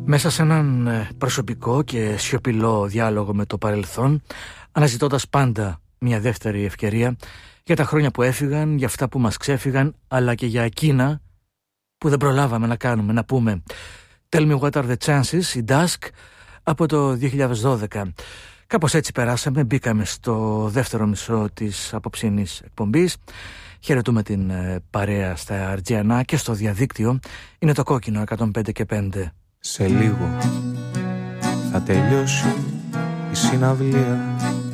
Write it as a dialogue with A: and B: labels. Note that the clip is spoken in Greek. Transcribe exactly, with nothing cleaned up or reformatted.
A: Μέσα σε έναν προσωπικό και σιωπηλό διάλογο με το παρελθόν, αναζητώντας πάντα μια δεύτερη ευκαιρία για τα χρόνια που έφυγαν, για αυτά που μας ξέφυγαν, αλλά και για εκείνα που δεν προλάβαμε να κάνουμε, να πούμε. Tell me what are the chances, η Dusk, από το δύο χιλιάδες δώδεκα. Κάπως έτσι περάσαμε, μπήκαμε στο δεύτερο μισό της απόψινής εκπομπής. Χαιρετούμε την παρέα στα Αργιανά και στο διαδίκτυο. Είναι το Κόκκινο εκατόν πέντε και πέντε.
B: Σε λίγο θα τελειώσει η συναυλία.